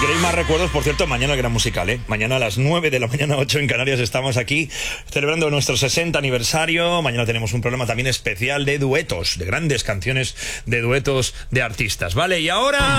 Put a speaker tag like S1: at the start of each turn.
S1: queréis más recuerdos, por cierto, mañana el gran musical, ¿eh? Mañana a las 9 de la mañana, 8 en Canarias, estamos aquí celebrando nuestro 60 aniversario. Mañana tenemos un programa también especial de duetos, de grandes canciones de duetos de artistas, ¿vale? Y ahora...